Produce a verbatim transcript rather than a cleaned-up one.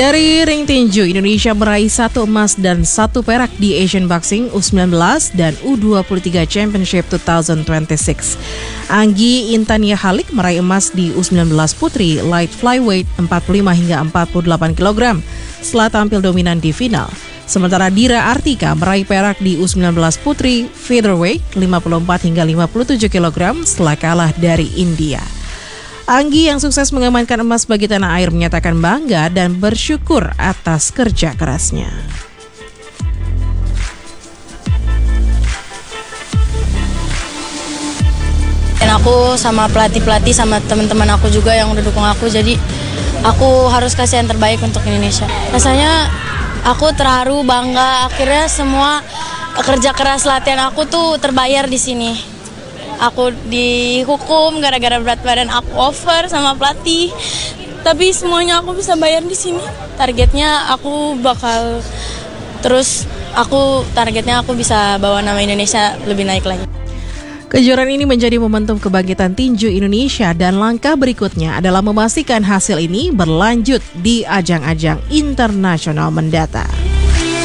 Dari ring tinju, Indonesia meraih satu emas dan satu perak di Asian Boxing U sembilan belas dan U dua puluh tiga Championship dua ribu dua puluh enam. Anggi Intania Halik meraih emas di U sembilan belas Putri Light Flyweight empat puluh lima hingga empat puluh delapan kilogram setelah tampil dominan di final. Sementara Dira Artika meraih perak di U sembilan belas Putri Featherweight lima puluh empat hingga lima puluh tujuh kilogram setelah kalah dari India. Anggi yang sukses mengamankan emas bagi tanah air menyatakan bangga dan bersyukur atas kerja kerasnya. Dan aku sama pelatih-pelatih sama teman-teman aku juga yang udah dukung aku, jadi aku harus kasih yang terbaik untuk Indonesia. Rasanya aku terharu, bangga, akhirnya semua kerja keras latihan aku tuh terbayar di sini. Aku dihukum gara-gara berat badan aku over sama pelatih, tapi semuanya aku bisa bayar di sini. Targetnya aku bakal terus, aku targetnya aku bisa bawa nama Indonesia lebih naik lagi. Kejuaraan ini menjadi momentum kebangkitan tinju Indonesia dan langkah berikutnya adalah memastikan hasil ini berlanjut di ajang-ajang internasional mendatang.